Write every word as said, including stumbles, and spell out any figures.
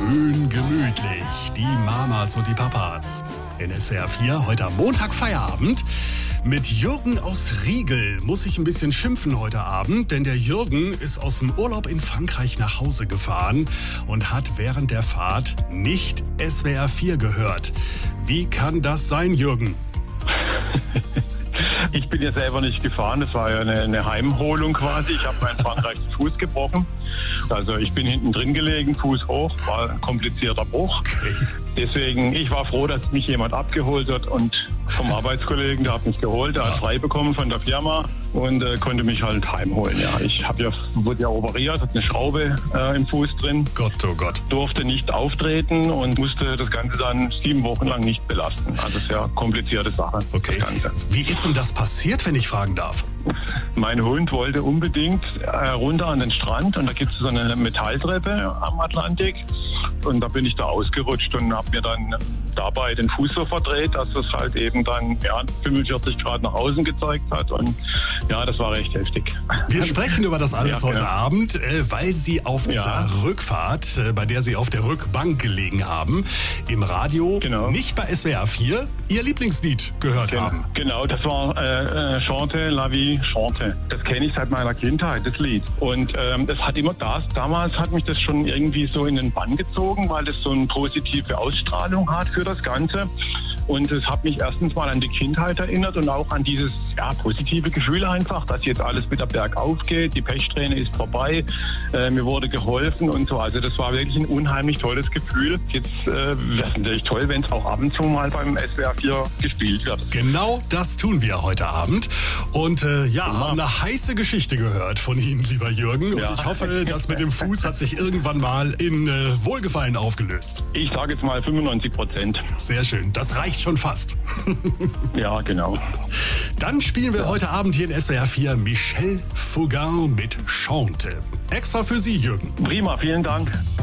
Schön gemütlich, die Mamas und die Papas. In S W R vier, heute am Montag Feierabend. Mit Jürgen aus Riegel muss ich ein bisschen schimpfen heute Abend, denn der Jürgen ist aus dem Urlaub in Frankreich nach Hause gefahren und hat während der Fahrt nicht S W R vier gehört. Wie kann das sein, Jürgen? Ich bin ja selber nicht gefahren, das war ja eine, eine Heimholung quasi. Ich habe meinen Frankreich den Fuß gebrochen. Also ich bin hinten drin gelegen, Fuß hoch, war ein komplizierter Bruch. Okay. Deswegen, ich war froh, dass mich jemand abgeholt hat und vom Arbeitskollegen, der hat mich geholt, der Ja. hat frei bekommen von der Firma und äh, konnte mich halt heimholen. Ja, ich habe ja, wurde ja operiert, hatte eine Schraube äh, im Fuß drin, Gott, oh Gott. durfte nicht auftreten und musste das Ganze dann sieben Wochen lang nicht belasten. Also sehr komplizierte Sache. Okay. Das Ganze. Wie ist denn das passiert, wenn ich fragen darf? Mein Hund wollte unbedingt äh, runter an den Strand und da gibt es so eine Metalltreppe am Atlantik und da bin ich da ausgerutscht und habe mir dann dabei den Fuß so verdreht, dass es halt eben dann ja, fünfundvierzig Grad nach außen gezeigt hat und ja, das war recht heftig. Wir sprechen über das alles Ja, heute ja. Abend, äh, weil Sie auf dieser Ja. Rückfahrt, äh, bei der Sie auf der Rückbank gelegen haben, im Radio, Genau. nicht bei S W R vier, Ihr Lieblingslied gehört Genau, haben. genau, das war äh, äh, Chante la vie, Chante. Das kenne ich seit meiner Kindheit, das Lied. Und ähm, das hat immer das, damals hat mich das schon irgendwie so in den Bann gezogen, weil das so eine positive Ausstrahlung hat für das Ganze. Und es hat mich erstens mal an die Kindheit erinnert und auch an dieses ja, positive Gefühl einfach, dass jetzt alles wieder bergauf geht, die Pechsträhne ist vorbei, äh, mir wurde geholfen und so. Also das war wirklich ein unheimlich tolles Gefühl. Jetzt äh, wäre es natürlich toll, wenn es auch ab und zu mal beim S W R vier gespielt wird. Genau das tun wir heute Abend. Und äh, ja, Genau. haben eine heiße Geschichte gehört von Ihnen, lieber Jürgen. Ja. Und ich hoffe, das mit dem Fuß hat sich irgendwann mal in äh, Wohlgefallen aufgelöst. Ich sage jetzt mal fünfundneunzig Prozent. Sehr schön, das reicht schon fast. Ja, genau. Dann spielen wir heute Abend hier in S W R vier Michel Fugain mit Chante. Extra für Sie, Jürgen. Prima, vielen Dank.